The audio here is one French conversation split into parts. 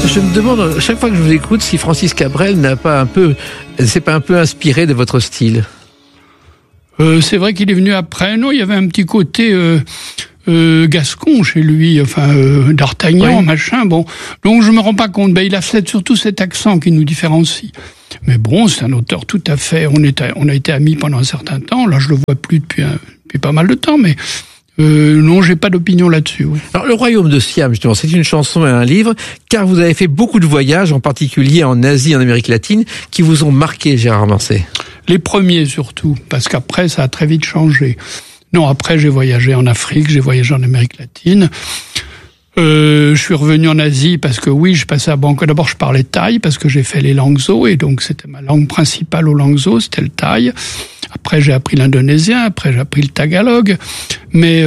Je me demande, chaque fois que je vous écoute, si Francis Cabrel s'est pas un peu inspiré de votre style. C'est vrai qu'il est venu après. Non, il y avait un petit côté gascon chez lui, d'Artagnan, oui. machin. Bon, donc je me rends pas compte. Il a surtout cet accent qui nous différencie. Mais bon, c'est un auteur tout à fait. On a été amis pendant un certain temps. Là, je le vois plus depuis pas mal de temps, mais. Non, j'ai pas d'opinion là-dessus. Oui. Alors, Le Royaume de Siam, justement, c'est une chanson et un livre, car vous avez fait beaucoup de voyages, en particulier en Asie, en Amérique latine, qui vous ont marqué, Gérard Manset. Les premiers surtout, parce qu'après, ça a très vite changé. Non, après, j'ai voyagé en Afrique, j'ai voyagé en Amérique latine. Je suis revenu en Asie parce que oui, je passais à Bangkok. D'abord, je parlais thaï parce que j'ai fait les langues zo et donc c'était ma langue principale aux langues zo, c'était le thaï. Après, j'ai appris l'indonésien, après j'ai appris le tagalog, mais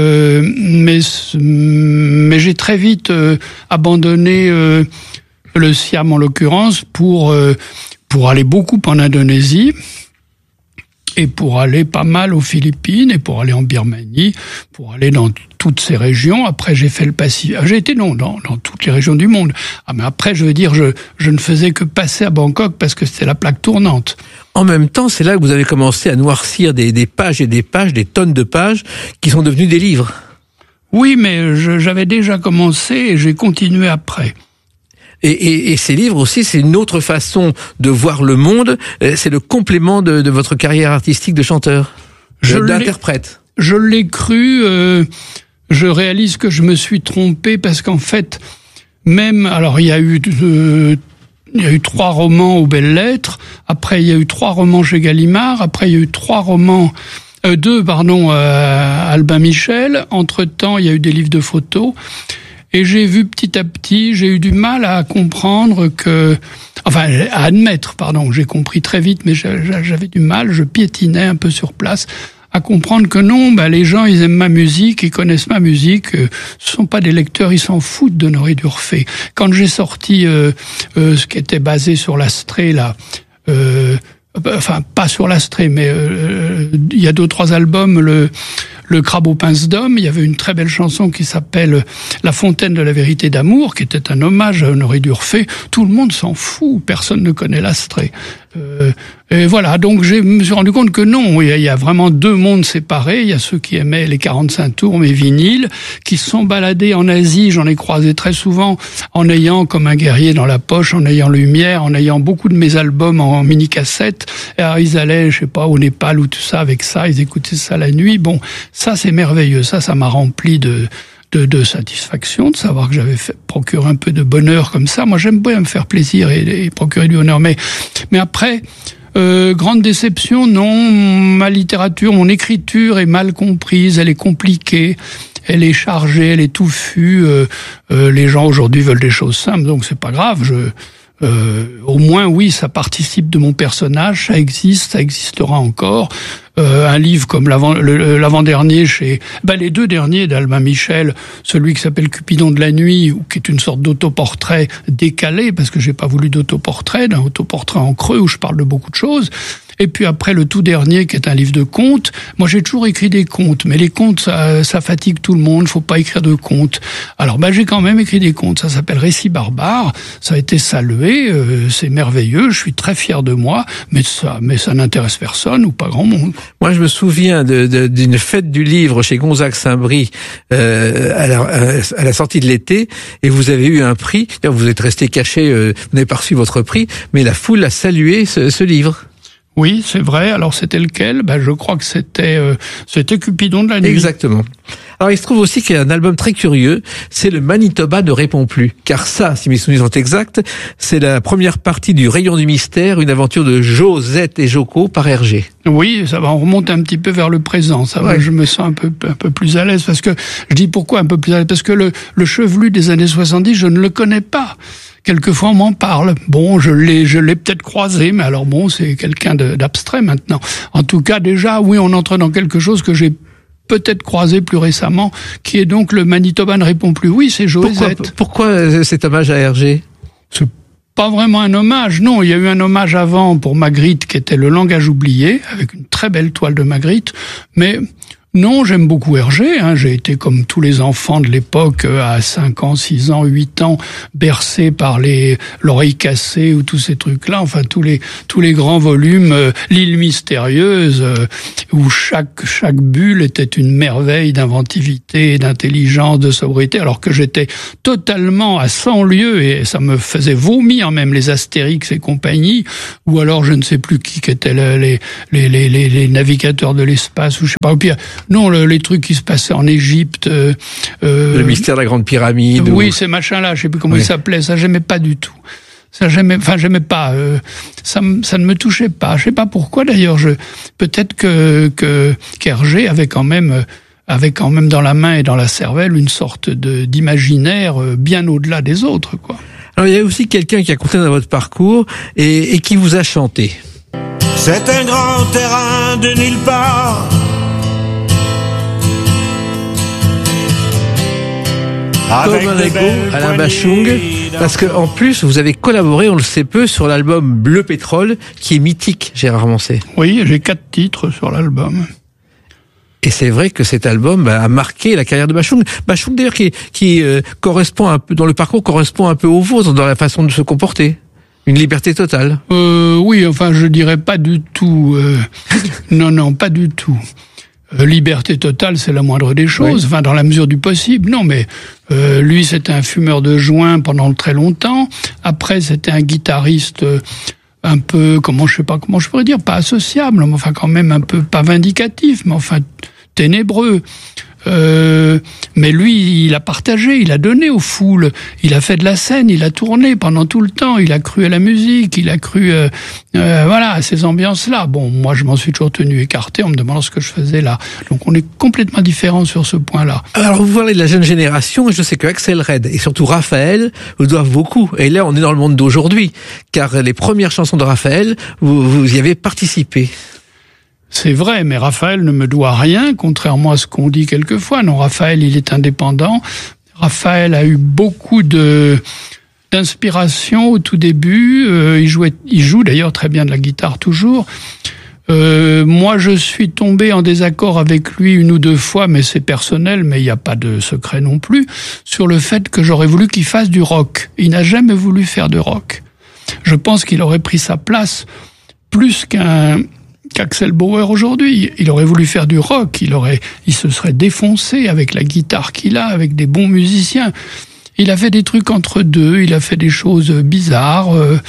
j'ai très vite abandonné le Siam en l'occurrence pour aller beaucoup en Indonésie. Et pour aller pas mal aux Philippines, et pour aller en Birmanie, pour aller dans toutes ces régions. Après, j'ai fait le Pacifique. J'ai été, dans toutes les régions du monde. Ah, mais après, je veux dire, je ne faisais que passer à Bangkok parce que c'était la plaque tournante. En même temps, c'est là que vous avez commencé à noircir des pages et des pages, des tonnes de pages, qui sont devenues des livres. Oui, mais j'avais déjà commencé et j'ai continué après. Et ces livres aussi, c'est une autre façon de voir le monde. C'est le complément de votre carrière artistique de chanteur, d'interprète. Je l'ai cru. Je réalise que je me suis trompé parce qu'en fait, alors il y a eu 3 romans aux Belles Lettres. Après, il y a eu 3 romans chez Gallimard. Après, il y a eu 2 à Albin Michel. Entre-temps, il y a eu des livres de photos. Et j'ai vu petit à petit, j'ai eu du mal à comprendre à admettre, j'ai compris très vite, mais j'avais du mal, je piétinais un peu sur place, à comprendre que non, les gens, ils aiment ma musique, ils connaissent ma musique, ce sont pas des lecteurs, ils s'en foutent d'Honoré d'Urfé. Quand j'ai sorti ce qui était basé sur l'Astrée, là, pas sur l'Astrée, mais il y a 2-3 albums, le Crabe aux pinces d'homme, il y avait une très belle chanson qui s'appelle La fontaine de la vérité d'amour, qui était un hommage à Honoré d'Urfé. Tout le monde s'en fout, personne ne connaît l'Astrée. Et voilà, donc je me suis rendu compte que non, il y a vraiment 2 mondes séparés. Il y a ceux qui aimaient les 45 tours, mes vinyles, qui se sont baladés en Asie, j'en ai croisé très souvent, en ayant comme un guerrier dans la poche, en ayant lumière, en ayant beaucoup de mes albums en mini-cassette. Et alors ils allaient, je sais pas, au Népal ou tout ça, avec ça, ils écoutaient ça la nuit. Bon, ça c'est merveilleux, ça m'a rempli de satisfaction de savoir que j'avais procuré un peu de bonheur comme ça. Moi, j'aime bien me faire plaisir et procurer du bonheur. Mais après, grande déception, non. Ma littérature, mon écriture est mal comprise, elle est compliquée, elle est chargée, elle est touffue. Les gens aujourd'hui veulent des choses simples, donc c'est pas grave. Au moins, oui, ça participe de mon personnage, ça existe, ça existera encore. Un livre comme l'avant-dernier les 2 derniers d'Albin Michel, celui qui s'appelle Cupidon de la nuit, ou qui est une sorte d'autoportrait décalé, parce que j'ai pas voulu d'autoportrait, d'un autoportrait en creux où je parle de beaucoup de choses. Et puis après, le tout dernier, qui est un livre de contes. Moi, j'ai toujours écrit des contes, mais les contes, ça fatigue tout le monde, faut pas écrire de contes. Alors, j'ai quand même écrit des contes. Ça s'appelle Récits barbares. Ça a été salué, c'est merveilleux, je suis très fier de moi, mais ça n'intéresse personne ou pas grand monde. Moi, je me souviens d'une fête du livre chez Gonzague Saint-Brie à la sortie de l'été, et vous avez eu un prix. Vous êtes resté caché, vous n'avez pas reçu votre prix, mais la foule a salué ce livre. Oui, c'est vrai. Alors, c'était lequel ? Je crois que c'était Cupidon de la nuit. Exactement. Alors, il se trouve aussi qu'il y a un album très curieux, c'est le Manitoba ne répond plus. Car ça, si mes souvenirs sont exacts, c'est la première partie du Rayon du mystère, une aventure de Jo, Z et Joko par Hergé. Oui, ça va, on remonte un petit peu vers le présent. Ça va, je me sens un peu plus à l'aise, parce que, je dis pourquoi un peu plus à l'aise, parce que le chevelu des années 70, je ne le connais pas. Quelquefois, on m'en parle. Bon, je l'ai peut-être croisé, mais alors bon, c'est quelqu'un d'abstrait maintenant. En tout cas, déjà, oui, on entre dans quelque chose que j'ai peut-être croisé plus récemment, qui est donc le Manitoba ne répond plus. Oui, c'est Jo et Z. Pourquoi cet hommage à Hergé ? C'est pas vraiment un hommage, non. Il y a eu un hommage avant pour Magritte, qui était Le langage oublié, avec une très belle toile de Magritte, mais Non, j'aime beaucoup Hergé. J'ai été comme tous les enfants de l'époque, à 5 ans, 6 ans, 8 ans, bercé par l'oreille cassée ou tous ces trucs-là. Enfin, tous les grands volumes, L'île mystérieuse, où chaque bulle était une merveille d'inventivité, d'intelligence, de sobriété, alors que j'étais totalement à 100 lieues et ça me faisait vomir même les Astérix et compagnie, ou alors je ne sais plus qui étaient les navigateurs de l'espace, ou je sais pas, au pire. Non, les trucs qui se passaient en Égypte. Le mystère de la Grande Pyramide. Oui, ces machins-là, je sais plus comment ils s'appelaient. Ça, j'aimais pas du tout. J'aimais pas. Ça ne me touchait pas. Je sais pas pourquoi d'ailleurs. Peut-être qu'Hergé avait quand même dans la main et dans la cervelle une sorte d'imaginaire bien au-delà des autres, quoi. Alors il y a aussi quelqu'un qui a compté dans votre parcours et qui vous a chanté. C'est un grand terrain de nulle part. Comme un écho, Alain Bachung, parce que en plus vous avez collaboré, on le sait peu, sur l'album Bleu Pétrole, qui est mythique, Gérard Manset. Oui, j'ai 4 titres sur l'album. Et c'est vrai que cet album a marqué la carrière de Bachung. Bachung d'ailleurs qui correspond un peu, dans le parcours correspond un peu au vôtre dans la façon de se comporter. Une liberté totale. Oui, enfin je dirais pas du tout. Non, pas du tout. Liberté totale, c'est la moindre des choses, enfin dans la mesure du possible. Non, mais lui, c'était un fumeur de joint pendant très longtemps. Après, c'était un guitariste un peu, je sais pas comment je pourrais dire, pas associable, mais enfin quand même un peu pas vindicatif, mais enfin ténébreux. Mais lui, il a partagé, il a donné aux foules, il a fait de la scène, il a tourné pendant tout le temps, il a cru à la musique, il a cru à ces ambiances-là. Bon, moi je m'en suis toujours tenu écarté en me demandant ce que je faisais là. Donc on est complètement différents sur ce point-là. Alors vous parlez de la jeune génération, et je sais que Axel Red et surtout Raphaël vous doivent beaucoup. Et là on est dans le monde d'aujourd'hui, car les premières chansons de Raphaël, vous y avez participé. C'est vrai, mais Raphaël ne me doit rien, contrairement à ce qu'on dit quelquefois. Non, Raphaël, il est indépendant. Raphaël a eu beaucoup d'inspiration au tout début. Il joue d'ailleurs très bien de la guitare toujours. Moi, je suis tombé en désaccord avec lui 1 ou 2 fois, mais c'est personnel, mais il n'y a pas de secret non plus, sur le fait que j'aurais voulu qu'il fasse du rock. Il n'a jamais voulu faire de rock. Je pense qu'il aurait pris sa place plus qu'Axel Bauer aujourd'hui. Il aurait voulu faire du rock, il se serait défoncé avec la guitare qu'il a, avec des bons musiciens. Il a fait des trucs entre deux, il a fait des choses bizarres,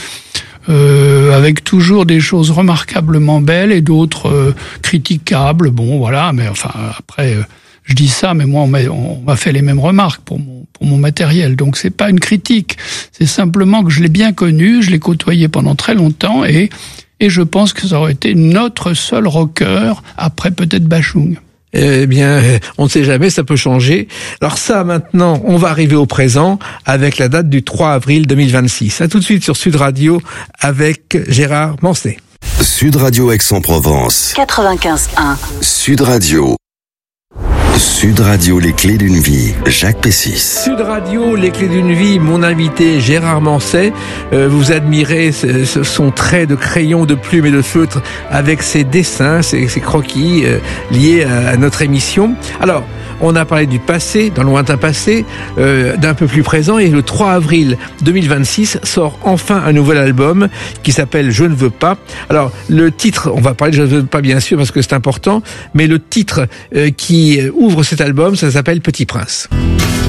avec toujours des choses remarquablement belles et d'autres critiquables. Bon, voilà, mais enfin, après, je dis ça, mais moi, on m'a fait les mêmes remarques pour mon matériel. Donc, c'est pas une critique. C'est simplement que je l'ai bien connu, je l'ai côtoyé pendant très longtemps et je pense que ça aurait été notre seul rocker, après peut-être Bachung. Eh bien, on ne sait jamais, ça peut changer. Alors ça, maintenant, on va arriver au présent avec la date du 3 avril 2026. À tout de suite sur Sud Radio avec Gérard Manset. Sud Radio Aix-en-Provence. 95.1. Sud Radio. Sud Radio, les clés d'une vie. Jacques Pessis. Sud Radio, les clés d'une vie. Mon invité Gérard Manset. Vous admirez son trait de crayon, de plume et de feutre avec ses dessins, ses croquis liés à notre émission. Alors, on a parlé du passé, dans le lointain passé, d'un peu plus présent, et le 3 avril 2026 sort enfin un nouvel album qui s'appelle Je ne veux pas. Alors, le titre, on va parler de Je ne veux pas bien sûr parce que c'est important, mais le titre qui ouvre cet album, ça s'appelle Petit Prince.